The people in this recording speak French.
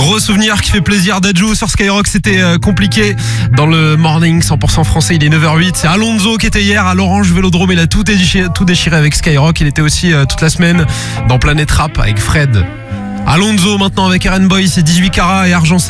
Gros souvenir qui fait plaisir. Dadju sur Skyrock, c'était compliqué. Dans le morning 100% français, il est 9h08. C'est Alonso qui était hier à l'Orange Vélodrome. Il a tout déchiré avec Skyrock. Il était aussi toute la semaine dans Planète Rap avec Fred. Alonso maintenant avec Eren Boy, c'est 18 carats et Argent.